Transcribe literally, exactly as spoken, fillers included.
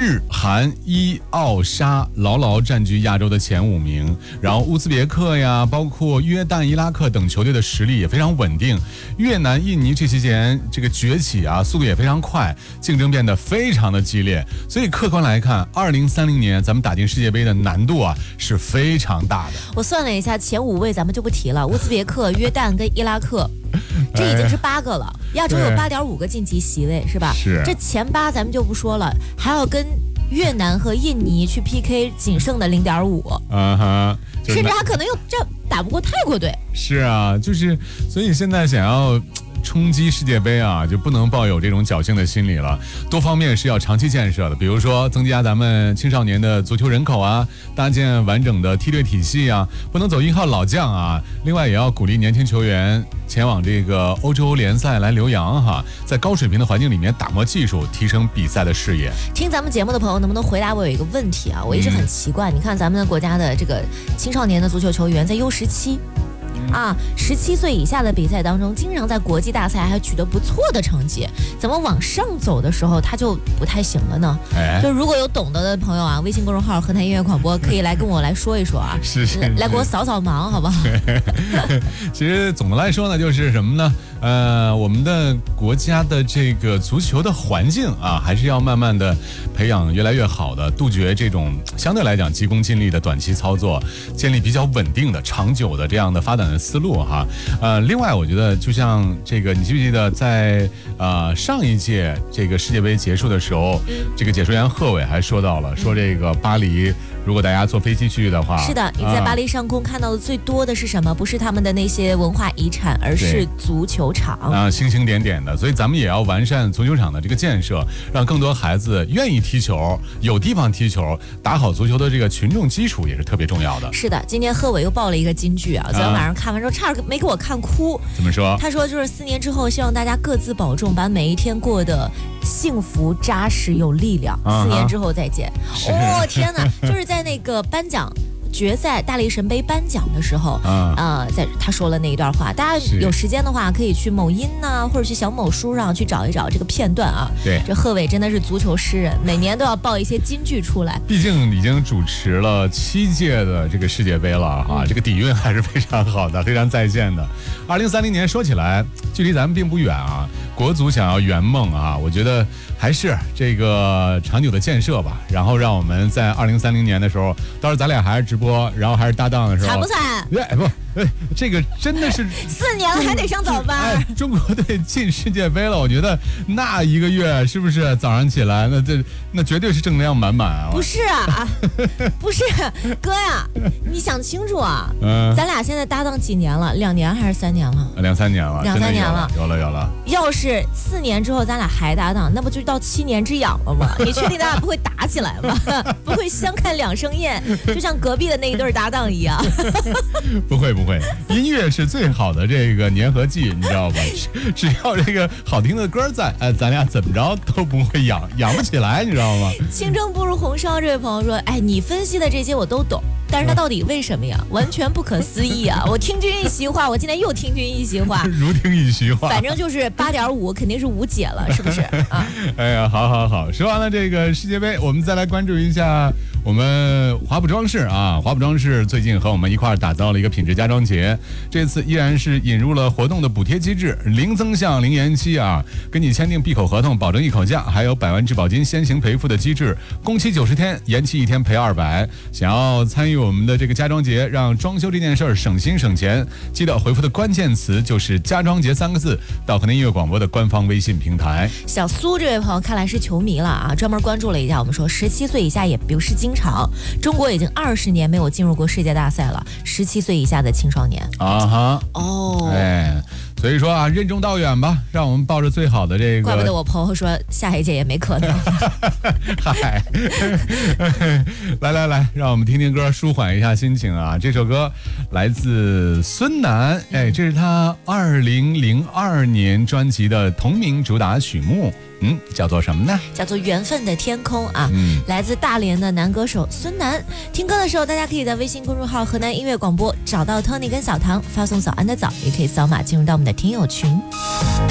日韩伊奥沙牢牢占据亚洲的前五名，然后乌兹别克呀，包括约旦、伊拉克等球队的实力也非常稳定。越南、印尼这些年这个崛起啊，速度也非常快，竞争变得非常的激烈。所以客观来看，二零三零年咱们打进世界杯的难度啊是非常大的。 我算了一下，前五位咱们就不提了，乌兹别克、约旦跟伊拉克。这已经是八个了，亚洲有八点五个晋级席位，是吧？ 是。 这前八咱们就不说了，还要跟越南和印尼去 P K 仅剩的零点五， 嗯哼， 甚至还可能又这打不过泰国队。 是啊，就是所以现在想要冲击世界杯啊，就不能抱有这种侥幸的心理了。多方面是要长期建设的，比如说增加咱们青少年的足球人口啊，搭建完整的梯队体系啊，不能走一号老将啊。另外也要鼓励年轻球员前往这个欧洲联赛来留洋哈，在高水平的环境里面打磨技术，提升比赛的视野。 听咱们节目的朋友能不能回答我有一个问题啊？我一直很奇怪，嗯、你看咱们的国家的这个青少年的足球球员在 U 十七。啊，十七岁以下的比赛当中，经常在国际大赛还取得不错的成绩，怎么往上走的时候他就不太行了呢？哎，就如果有懂得的朋友啊，微信公众号河南音乐广播可以来跟我来说一说啊， 是是是来给我扫扫盲，好不好？ 其实总的来说呢，就是什么呢？呃，我们的国家的这个足球的环境啊，还是要慢慢的培养越来越好的，杜绝这种相对来讲急功近利的短期操作，建立比较稳定的、长久的这样的发展的思路哈。呃，另外我觉得就像这个，你记不记得在呃上一届这个世界杯结束的时候，嗯、这个解说员贺伟还说到了，说这个巴黎，如果大家坐飞机去的话， 是的，你在巴黎上空看到的最多的是什么？不是他们的那些文化遗产，而是足球场啊，星星点点的。所以咱们也要完善足球场的这个建设，让更多孩子愿意踢球，有地方踢球，打好足球的这个群众基础也是特别重要的。 是的，今天贺伟又报了一个金句啊，昨天晚上看完之后差点没给我看哭。 怎么说？ 他说就是四年之后，希望大家各自保重，把每一天过得幸福、扎实、有力量。啊、四年之后再见。哦天哪，就是在那个颁奖。决赛大力神杯颁奖的时候，啊、呃，在他说了那一段话，大家有时间的话可以去某音呐、啊，或者去小某书上去找一找这个片段啊。 对， 这贺伟真的是足球诗人，每年都要报一些金句出来。 毕竟已经主持了七届的这个世界杯了啊，嗯、这个底蕴还是非常好的，非常在线的。二零三零年说起来，距离咱们并不远啊。国足想要圆梦啊，我觉得还是这个长久的建设吧。然后让我们在二零三零年的时候，到时候咱俩还是直播，然后还是搭档的时候， 惨不惨？ 哎不，哎，这个真的是四年了还得上早班。 哎，中国队进世界杯了，我觉得那一个月是不是早上起来，那这那绝对是正能量满满啊！ 不是啊，不是哥呀，你想清楚啊！嗯，咱俩现在搭档几年了？两年还是三年了？ 两三年了， 两三年了， 有了有了。 要是四年之后咱俩还搭档，那不就到七年之痒了吗？你确定咱俩不会打起来吗？不会相看两生厌，就像隔壁的那一对搭档一样？ 不会不会，音乐是最好的这个粘合剂，你知道吧？只要这个好听的歌在，哎，咱俩怎么着都不会痒痒不起来，你知道吗？ 青春不如红烧，这位朋友说，哎，你分析的这些我都懂，但是他到底为什么呀？完全不可思议啊！我听君一席话，我今天又听君一席话， 如听一席话， 反正就是八点五，肯定是无解了，是不是？啊！ 哎呀，好好好，说完了这个世界杯，我们再来关注一下我们华普装饰啊。华普装饰最近和我们一块儿打造了一个品质家装节，这次依然是引入了活动的补贴机制，零增项、零延期啊，跟你签订闭口合同，保证一口价，还有百万质保金先行赔付的机制，工期九十天，延期一天赔二百。想要参与我们的这个家装节，让装修这件事儿省心省钱，记得回复的关键词就是家装节三个字，到河南音乐广播的官方微信平台。 小苏这位朋友看来是球迷了啊，专门关注了一下，我们说十七岁以下也不是经常，中国已经二十年没有进入过世界大赛了，十七岁以下的青少年啊哈哦， 哎，所以说啊，任重道远吧，让我们抱着最好的这个。 怪不得我朋友说下一届也没可能。 嗨，来来来，让我们听听歌，舒缓一下心情啊！这首歌来自孙楠，哎，这是他二零零二年专辑的同名主打曲目。嗯，叫做什么呢？ 叫做缘分的天空啊，嗯，来自大连的男歌手孙楠。听歌的时候，大家可以在微信公众号河南音乐广播找到 Tony 跟小唐，发送早安的早，也可以扫码进入到我们的听友群。